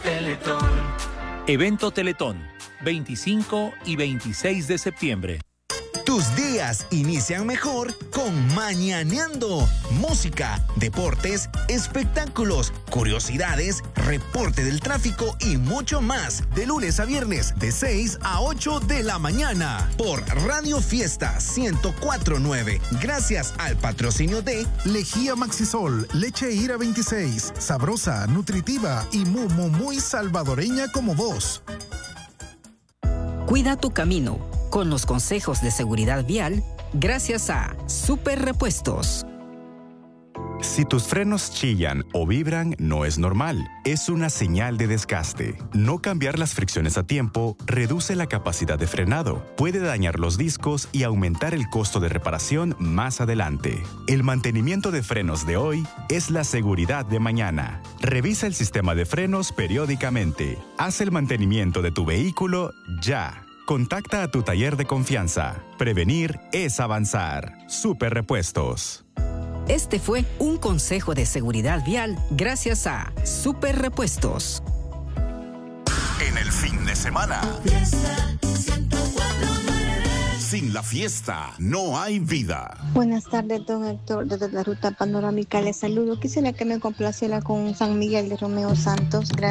Teletón. Evento Teletón, 25 y 26 de septiembre. Tus días inician mejor con Mañaneando. Música, deportes, espectáculos, curiosidades, reporte del tráfico y mucho más. De lunes a viernes, de 6 a 8 de la mañana. Por Radio Fiesta 104.9. Gracias al patrocinio de Lejía Maxisol, leche Ira 26. Sabrosa, nutritiva y muy salvadoreña como vos. Cuida tu camino con los consejos de seguridad vial gracias a Super Repuestos. Si tus frenos chillan o vibran, no es normal. Es una señal de desgaste. No cambiar las fricciones a tiempo reduce la capacidad de frenado, puede dañar los discos y aumentar el costo de reparación más adelante. El mantenimiento de frenos de hoy es la seguridad de mañana. Revisa el sistema de frenos periódicamente. Haz el mantenimiento de tu vehículo ya. Contacta a tu taller de confianza. Prevenir es avanzar. Super Repuestos. Este fue un consejo de seguridad vial gracias a Super Repuestos. En el fin de semana. Sin la fiesta no hay vida. Buenas tardes, don Héctor. Desde la ruta panorámica les saludo. Quisiera que me complaciera con San Miguel de Romeo Santos. Gracias.